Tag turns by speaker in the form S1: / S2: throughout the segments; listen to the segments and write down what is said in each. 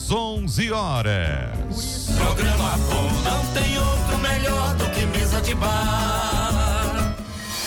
S1: às 11h.
S2: Programa bom, não tem outro melhor do que mesa de bar.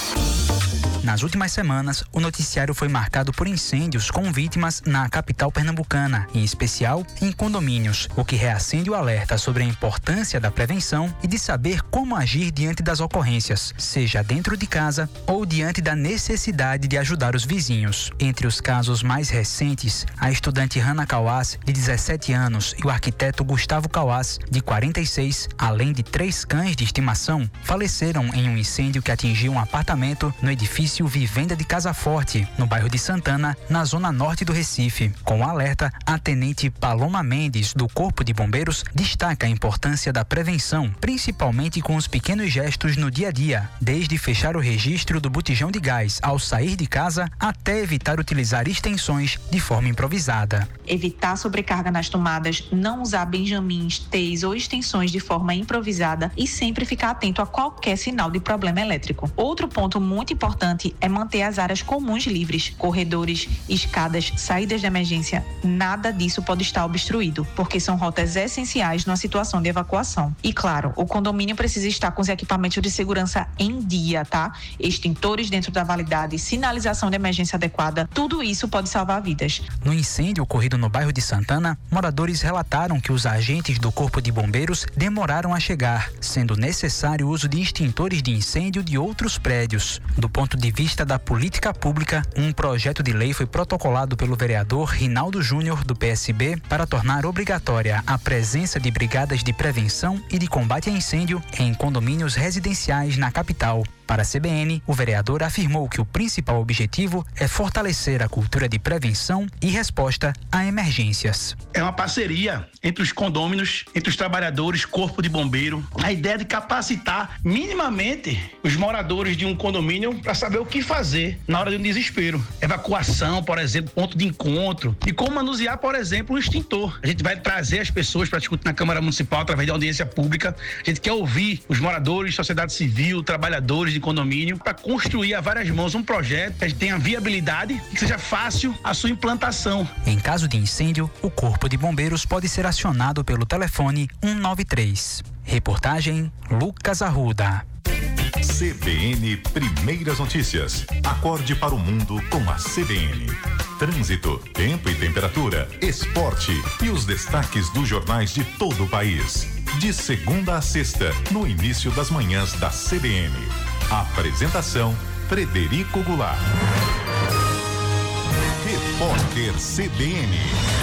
S3: Nas últimas semanas, o noticiário foi marcado por incêndios com vítimas na capital pernambucana, em especial em condomínios, o que reacende o alerta sobre a importância da prevenção e de saber como agir diante das ocorrências, seja dentro de casa ou diante da necessidade de ajudar os vizinhos. Entre os casos mais recentes, a estudante Hannah Kawaz, de 17 anos, e o arquiteto Gustavo Kawaz, de 46, além de 3 cães de estimação, faleceram em um incêndio que atingiu um apartamento no edifício Vivenda de Casa Forte, no bairro de Santana, na zona norte do Recife. Com o alerta, a tenente Paloma Mendes, do Corpo de Bombeiros, destaca a importância da prevenção, principalmente com os pequenos gestos no dia a dia, desde fechar o registro do botijão de gás ao sair de casa, até evitar utilizar extensões de forma improvisada.
S4: Evitar sobrecarga nas tomadas, não usar benjamins, T's ou extensões de forma improvisada e sempre ficar atento a qualquer sinal de problema elétrico. Outro ponto muito importante é manter as áreas comuns livres, corredores, escadas, saídas de emergência. Nada disso pode estar obstruído, porque são rotas essenciais numa situação de evacuação. E claro, o condomínio precisa estar com os equipamentos de segurança em dia, tá? Extintores dentro da validade, sinalização de emergência adequada, tudo isso pode salvar vidas.
S3: No incêndio ocorrido no bairro de Santana, moradores relataram que os agentes do Corpo de Bombeiros demoraram a chegar, sendo necessário o uso de extintores de incêndio de outros prédios. Do ponto de vista da política pública, um projeto de lei foi protocolado pelo vereador Rinaldo Júnior, do PSB, para tornar obrigatória a presença de brigadas de prevenção e de combate a incêndio em condomínios residenciais na capital. Para a CBN, o vereador afirmou que o principal objetivo é fortalecer a cultura de prevenção e resposta a emergências.
S5: É uma parceria entre os condôminos, entre os trabalhadores, corpo de bombeiro. A ideia de capacitar minimamente os moradores de um condomínio para saber o que fazer na hora de um desespero. Evacuação, por exemplo, ponto de encontro. E como manusear, por exemplo, um extintor. A gente vai trazer as pessoas para discutir na Câmara Municipal através de audiência pública. A gente quer ouvir os moradores, sociedade civil, trabalhadores de condomínio, para construir a várias mãos um projeto que a gente tenha viabilidade e que seja fácil a sua implantação.
S3: Em caso de incêndio, o Corpo de Bombeiros pode ser acionado pelo telefone 193. Reportagem Lucas Arruda.
S1: CBN Primeiras Notícias. Acorde para o mundo com a CBN. Trânsito, tempo e temperatura, esporte e os destaques dos jornais de todo o país. De segunda a sexta, no início das manhãs da CBN. Apresentação: Frederico Goulart. Repórter CBN.